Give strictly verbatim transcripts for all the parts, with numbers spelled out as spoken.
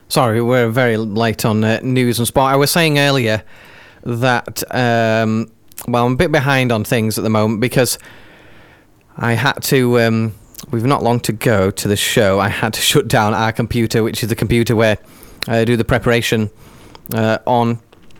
Sorry, we're very late on uh, news and sport. I was saying earlier that, um, well, I'm a bit behind on things at the moment because I had to, um, we've not long to go to the show. I had to shut down our computer, which is the computer where I do the preparation uh, on.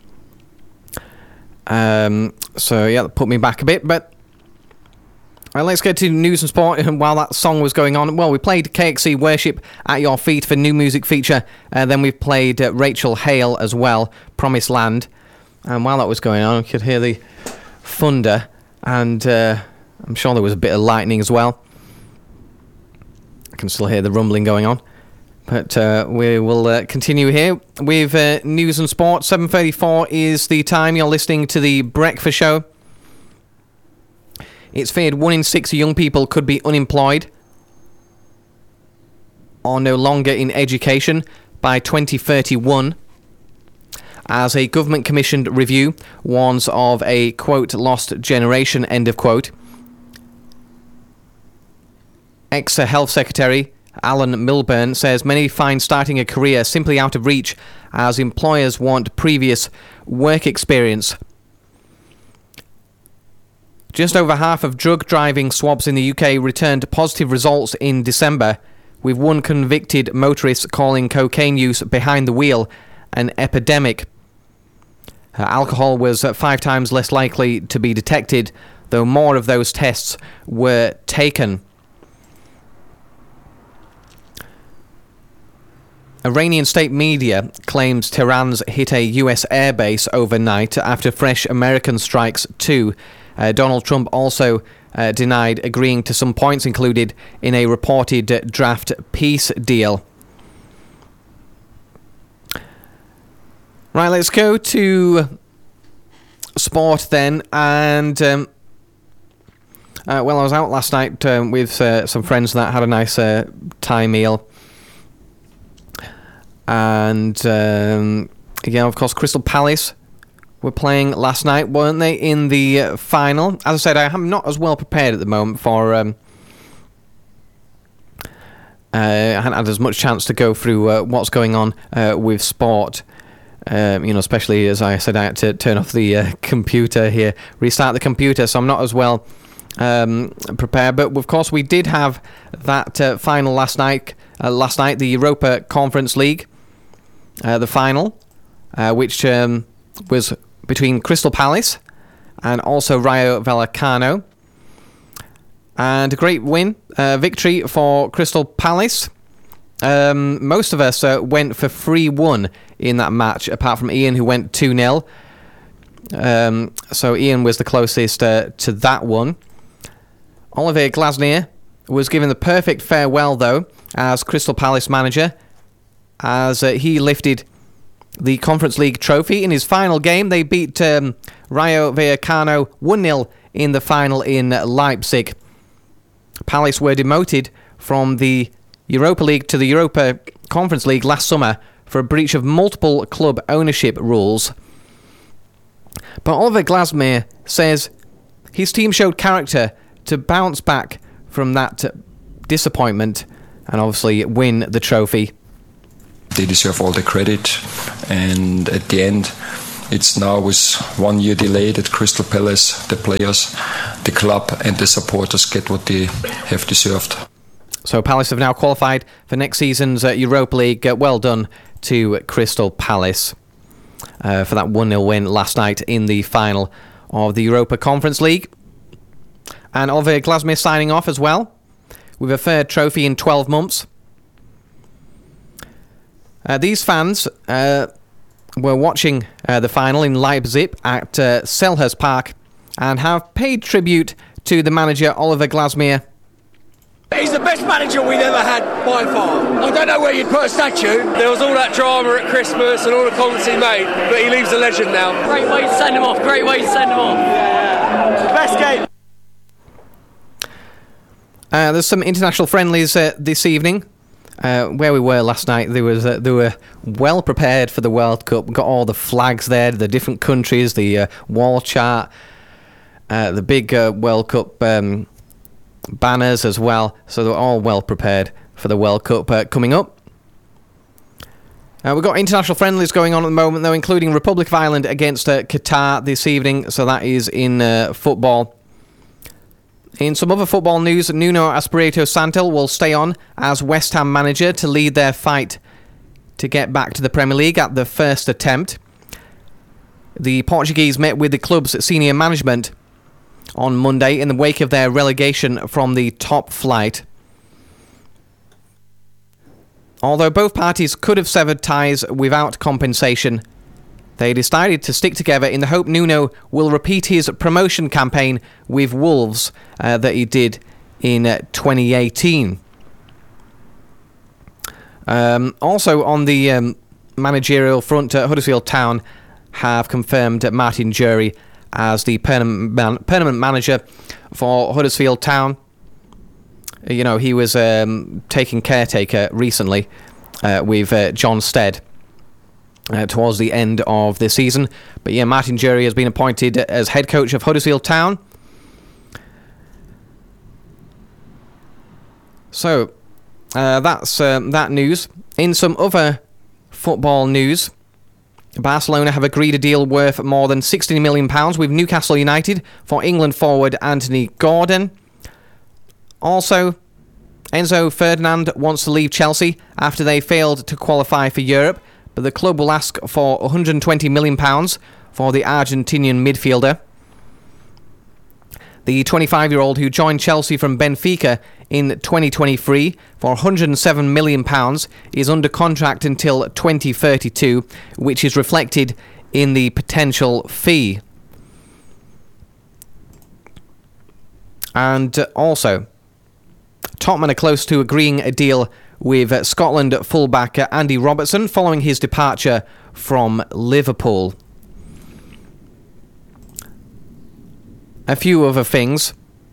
Um, so, yeah, that put me back a bit, but uh, let's get to news and sport. While that song was going on, well, we played K X C Worship at Your Feet for new music feature. Uh, then we played uh, Rachel Hale as well, Promised Land. And while that was going on, I could hear the thunder, and uh, I'm sure there was a bit of lightning as well. I can still hear the rumbling going on. But uh, we will uh, continue here with uh, news and sport. seven thirty-four is the time. You're listening to The Breakfast Show. It's feared one in six young people could be unemployed or no longer in education by twenty thirty-one, as a government-commissioned review warns of a, quote, lost generation, end of quote. Ex-Health Secretary Alan Milburn says many find starting a career simply out of reach as employers want previous work experience. Just over half of drug driving swabs in the U K returned positive results in December, with one convicted motorist calling cocaine use behind the wheel an epidemic. Uh, alcohol was uh, five times less likely to be detected, though more of those tests were taken. Iranian state media claims Tehran's hit a U S airbase overnight after fresh American strikes too. Uh, Donald Trump also uh, denied agreeing to some points included in a reported uh, draft peace deal. Right, let's go to sport then. And, um, uh, well, I was out last night um, with uh, some friends that had a nice uh, Thai meal. And, um, yeah, of course, Crystal Palace were playing last night, weren't they, in the uh, final? As I said, I am not as well prepared at the moment for... Um, uh, I haven't had as much chance to go through uh, what's going on uh, with sport. Um, you know, especially, as I said, I had to turn off the uh, computer here, restart the computer, so I'm not as well um, prepared. But, of course, we did have that uh, final last night, uh, last night, the Europa Conference League. Uh, the final, uh, which um, was between Crystal Palace and also Rayo Vallecano. And a great win, uh, victory for Crystal Palace. Um, most of us uh, went for three one in that match, apart from Ian, who went two nil. Um, so Ian was the closest uh, to that one. Olivier Glasner was given the perfect farewell, though, as Crystal Palace manager, as uh, he lifted the Conference League trophy. In his final game, they beat um, Rayo Vallecano one nil in the final in Leipzig. Palace were demoted from the Europa League to the Europa Conference League last summer for a breach of multiple club ownership rules. But Oliver Glasner says his team showed character to bounce back from that disappointment and obviously win the trophy. They deserve all the credit, and at the end it's now with one year delay that Crystal Palace, the players, the club and the supporters get what they have deserved. So Palace have now qualified for next season's uh, Europa League. Uh, well done to Crystal Palace uh, for that one nil win last night in the final of the Europa Conference League. And Oliver Glasner signing off as well with a third trophy in twelve months. Uh, these fans uh, were watching uh, the final in Leipzig at uh, Selhurst Park and have paid tribute to the manager, Oliver Glasner. He's the best manager we've ever had by far. I don't know where you'd put a statue. There was all that drama at Christmas and all the comments he made, but he leaves a legend now. Great way to send him off, great way to send him off. Yeah. Best game. Uh, there's some international friendlies uh, this evening. Uh, where we were last night, there was uh, they were well prepared for the World Cup. Got all the flags there, the different countries, the uh, wall chart, uh, the big uh, World Cup um, banners as well. So they were all well prepared for the World Cup uh, coming up. Uh, we've got international friendlies going on at the moment, though, including Republic of Ireland against uh, Qatar this evening. So that is in uh, football. In some other football news, Nuno Espirito Santo will stay on as West Ham manager to lead their fight to get back to the Premier League at the first attempt. The Portuguese met with the club's senior management on Monday in the wake of their relegation from the top flight. Although both parties could have severed ties without compensation, they decided to stick together in the hope Nuno will repeat his promotion campaign with Wolves uh, that he did in uh, twenty eighteen. Um, also on the um, managerial front, uh, Huddersfield Town have confirmed Martin Jury as the permanent, man- permanent manager for Huddersfield Town. You know, he was um, taking caretaker recently uh, with uh, John Stead uh, towards the end of the season. But yeah, Martin Jury has been appointed as head coach of Huddersfield Town. So, uh, that's um, that news. In some other football news, Barcelona have agreed a deal worth more than sixty million pounds with Newcastle United for England forward Anthony Gordon. Also, Enzo Ferdinand wants to leave Chelsea after they failed to qualify for Europe, but the club will ask for one hundred twenty million pounds for the Argentinian midfielder. The twenty-five-year-old who joined Chelsea from Benfica in twenty twenty-three for one hundred seven million pounds is under contract until twenty thirty-two, which is reflected in the potential fee. And also, Tottenham are close to agreeing a deal with uh, Scotland fullback uh, Andy Robertson following his departure from Liverpool. A few other things.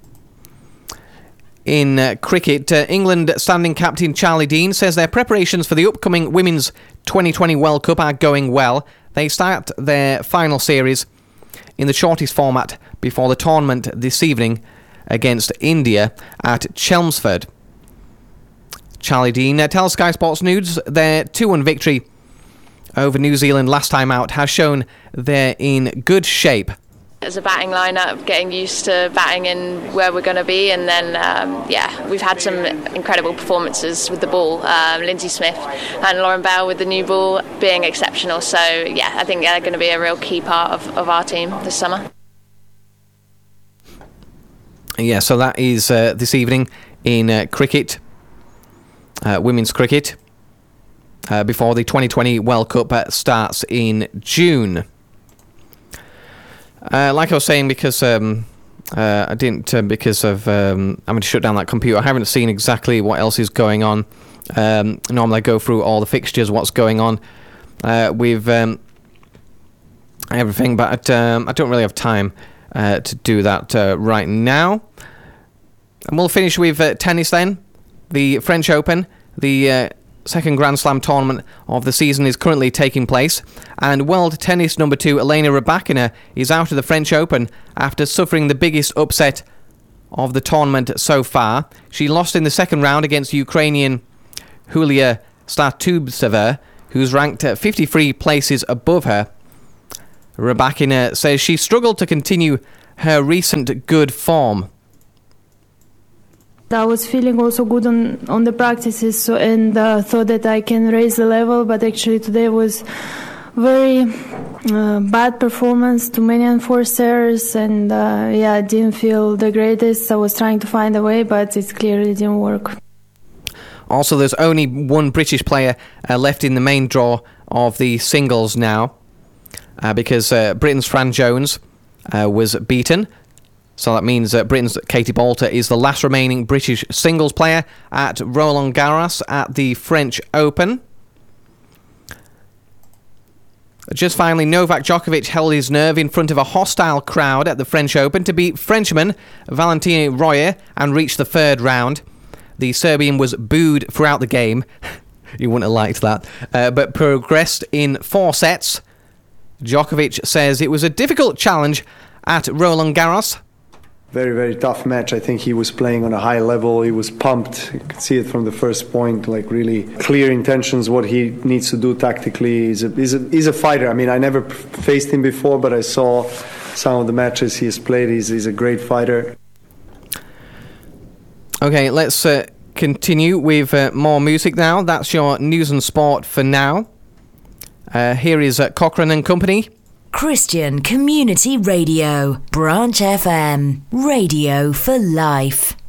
In uh, cricket, uh, England standing captain Charlie Dean says their preparations for the upcoming Women's twenty twenty World Cup are going well. They start their final series in the shortest format before the tournament this evening against India at Chelmsford. Charlie Dean uh, tells Sky Sports News their two one victory over New Zealand last time out has shown they're in good shape. As a batting lineup, getting used to batting in where we're going to be, and then um, yeah, we've had some incredible performances with the ball. Um, Lindsay Smith and Lauren Bell with the new ball being exceptional. So yeah, I think they're going to be a real key part of, of our team this summer. Yeah, so that is uh, this evening in uh, cricket, uh, women's cricket, uh, before the twenty twenty World Cup uh, starts in June. Uh, like I was saying, because um, uh, I didn't, uh, because of um, having to shut down that computer, I haven't seen exactly what else is going on. Um, normally I go through all the fixtures, what's going on uh, with um, everything, but um, I don't really have time uh, to do that uh, right now. And we'll finish with uh, tennis then. The French Open, the uh, second Grand Slam tournament of the season, is currently taking place, and world tennis number two Elena Rybakina is out of the French Open after suffering the biggest upset of the tournament so far. She lost in the second round against Ukrainian Yulia Statubtseva, who's ranked at fifty-three places above her. Rybakina says she struggled to continue her recent good form. I was feeling also good on, on the practices, so, and uh, thought that I can raise the level, but actually today was very uh, bad performance, too many unforced errors, and uh, yeah, I didn't feel the greatest. I was trying to find a way, but it clearly didn't work. Also, there's only one British player uh, left in the main draw of the singles now, uh, because uh, Britain's Fran Jones uh, was beaten. So that means that Britain's Katie Boulter is the last remaining British singles player at Roland Garros at the French Open. Just finally, Novak Djokovic held his nerve in front of a hostile crowd at the French Open to beat Frenchman Valentin Royer and reach the third round. The Serbian was booed throughout the game. You wouldn't have liked that. Uh, but progressed in four sets. Djokovic says it was a difficult challenge at Roland Garros. very, very tough match. I think he was playing on a high level. He was pumped. You could see it from the first point, like really clear intentions, what he needs to do tactically. He's a, he's a, he's a fighter. I mean, I never faced him before, but I saw some of the matches he has played. He's, he's a great fighter. Okay, let's uh, continue with uh, more music now. That's your news and sport for now. Uh, here is uh, Cochrane and Company. Christian Community Radio, Branch F M, radio for life.